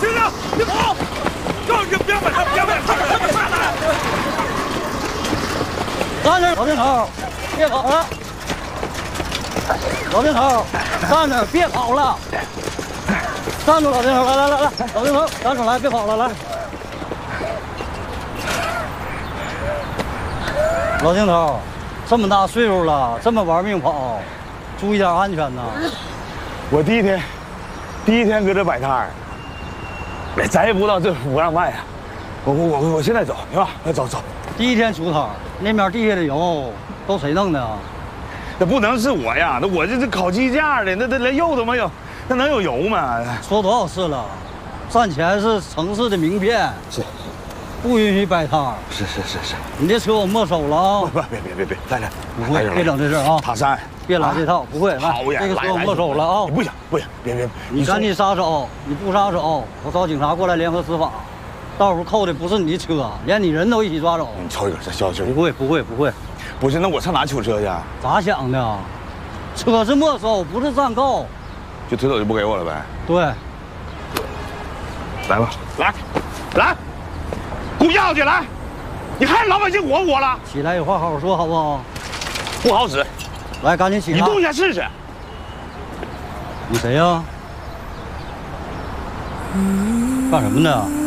停下！别跑！告诉你别管他，别管他，他下来！ 站着，老兵头，别跑了！老兵头，站着，别跑了！站住，老兵头，来，老兵头，站住，来，别跑了，来。老兵头，这么大岁数了，这么玩命跑，注意点安全呐！ 我第一天搁这摆摊儿，咱也不知道这不让卖啊。我现在走行吧？走。 第一天出摊，那面地下的油都谁弄的啊？ 那不能是我呀！那我这烤鸡架的，那连油都没有，那能有油吗？ 说多少次了，站前是城市的名片， 是， 不允许摆摊儿。 是。 你这车我没收了啊！ 别，在这， 不会，别整这事啊！ 塔山， 别来这套，不会。来，这个车我没收了啊！ 不行，别， 你赶紧撒手，你不撒手，我找警察过来联合执法，到时候扣的不是你的车，连你人都一起抓走。 你瞅一个，这小心。 不会。 不是，那我上哪取车去？ 咋想的？车是没收，不是暂扣。 就推走就不给我了呗？ 对。 来吧，来，给我要去来！你害老百姓活了！ 起来有话好好说，好不好？ 不好使。 来，赶紧起来！ 你动一下试试。 你谁呀？干什么呢？